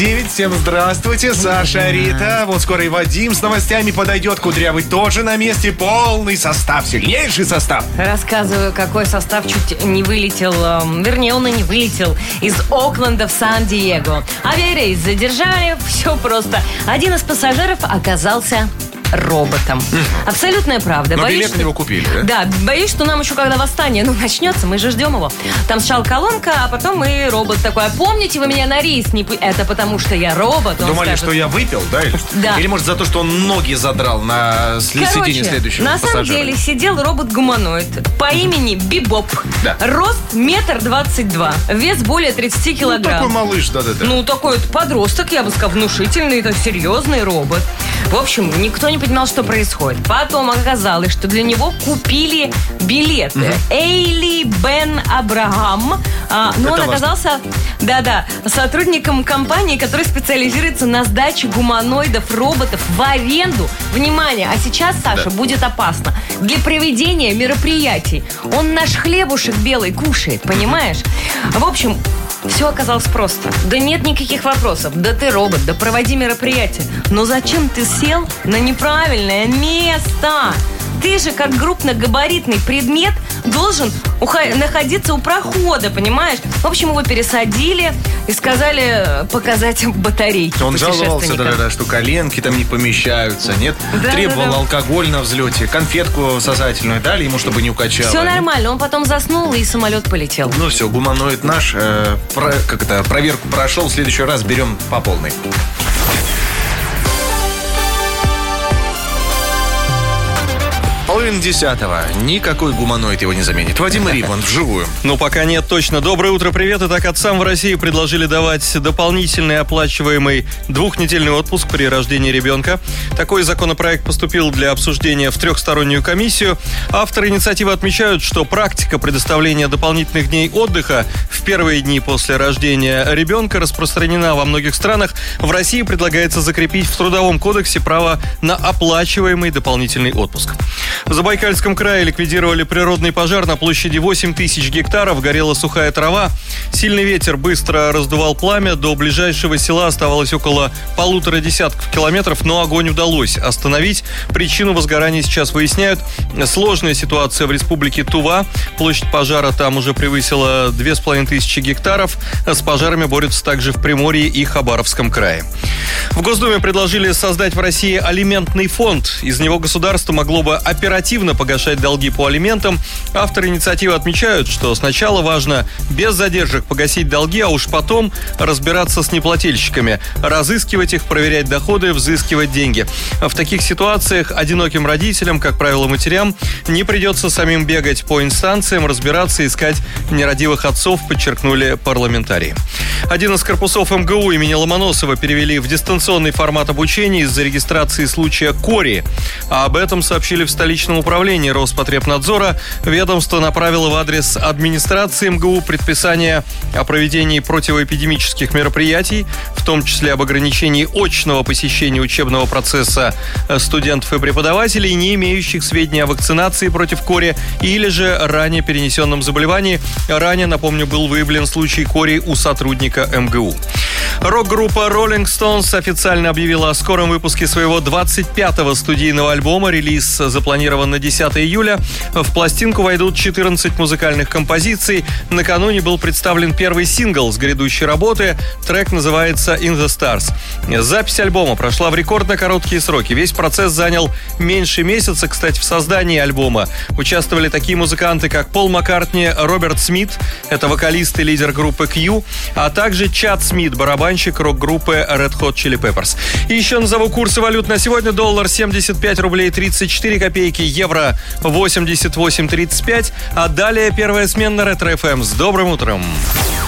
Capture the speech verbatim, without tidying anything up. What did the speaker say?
девять. Всем здравствуйте, Саша, Рита. Вот скоро и Вадим с новостями подойдет. Кудрявый тоже на месте. Полный состав, сильнейший состав. Рассказываю, какой состав чуть не вылетел, вернее, он и не вылетел, из Окленда в Сан-Диего. Авиарейс задержали, все просто. Один из пассажиров оказался роботом. Mm. Абсолютная правда. Но боюсь, билет что... на него купили, да? Да, боюсь, что нам еще когда восстание ну, начнется, мы же ждем его. Там сначала колонка, а потом и робот такой. А помните, вы меня на рейс не... Это потому, что я робот. Он Думали, скажет... что я выпил, да? Или, да. Или может за то, что он ноги задрал на сиденье следующего на пассажира? самом деле сидел робот-гуманоид по имени Бибоп. Да. Рост метр двадцать два. Вес более тридцать килограмм. Ну, такой малыш, да-да-да. Ну, такой вот подросток, я бы сказал, внушительный, это серьезный робот. В общем, никто не понимал, что происходит. Потом оказалось, что для него купили билеты. Mm-hmm. Эйли Бен Абрахам. А, но он оказался, да-да, сотрудником компании, которая специализируется на сдаче гуманоидов, роботов в аренду. Внимание, а сейчас, Саша, да. будет опасно. Для проведения мероприятий. Он наш хлебушек белый кушает, понимаешь? В общем... Все оказалось просто. Да нет никаких вопросов. Да ты робот, да проводи мероприятие. Но зачем ты сел на неправильное место? Ты же, как крупногабаритный предмет, должен уха- находиться у прохода, понимаешь? В общем, его пересадили и сказали показать батарейки. Он жаловался, да, да, что коленки там не помещаются, нет? Да, требовал да, да. алкоголь на взлете, конфетку сосательную дали ему, чтобы не укачало. Все нормально, он потом заснул и самолет полетел. Ну все, гуманоид наш, э, про, как это, проверку прошел, в следующий раз берем по полной. Половина десятого. Никакой гуманоид его не заменит. Вадим Рибман вживую. Ну, пока нет точно. Доброе утро, привет. Итак, отцам в России предложили давать дополнительный оплачиваемый двухнедельный отпуск при рождении ребенка. Такой законопроект поступил для обсуждения в трехстороннюю комиссию. Авторы инициативы отмечают, что практика предоставления дополнительных дней отдыха в первые дни после рождения ребенка распространена во многих странах. В России предлагается закрепить в Трудовом кодексе право на оплачиваемый дополнительный отпуск. В Забайкальском крае ликвидировали природный пожар на площади восемь тысяч гектаров. Горела сухая трава. Сильный ветер быстро раздувал пламя. До ближайшего села оставалось около полутора десятков километров, но огонь удалось остановить. Причину возгорания сейчас выясняют. Сложная ситуация в республике Тува. Площадь пожара там уже превысила две с половиной тысячи гектаров. С пожарами борются также в Приморье и Хабаровском крае. В Госдуме предложили создать в России алиментный фонд. Из него государство могло бы оперативно погашать долги по алиментам. Авторы инициативы отмечают, что сначала важно без задержек погасить долги, а уж потом разбираться с неплательщиками, разыскивать их, проверять доходы, взыскивать деньги. В таких ситуациях одиноким родителям, как правило, матерям, не придется самим бегать по инстанциям, разбираться, искать нерадивых отцов, подчеркнули парламентарии. Один из корпусов эм гэ у имени Ломоносова перевели в дистанционный формат обучения из-за регистрации случая кори. А об этом сообщили в столичном управлении Роспотребнадзора. Ведомство направило в адрес администрации эм гэ у предписание о проведении противоэпидемических мероприятий, в том числе об ограничении очного посещения учебного процесса студентов и преподавателей, не имеющих сведений о вакцинации против кори или же ранее перенесенном заболевании. Ранее, напомню, был выявлен случай кори у сотрудника эм гэ у. Рок-группа Rolling Stones официально объявила о скором выпуске своего двадцать пятого студийного альбома. Релиз запланирован на десятое июля. В пластинку войдут четырнадцать музыкальных композиций. Накануне был представлен первый сингл с грядущей работы. Трек называется «In the Stars». Запись альбома прошла в рекордно короткие сроки. Весь процесс занял меньше месяца. Кстати, в создании альбома участвовали такие музыканты, как Пол Маккартни, Роберт Смит, это вокалист и лидер группы Q, а также Чад Смит, барабанщик рок-группы Red Hot Chili Peppers. И еще назову курсы валют на сегодня. Доллар семьдесят пять рублей тридцать четыре копейки, евро восемьдесят восемь тридцать пять. А далее первая смена Ретро эф эм. С добрым утром!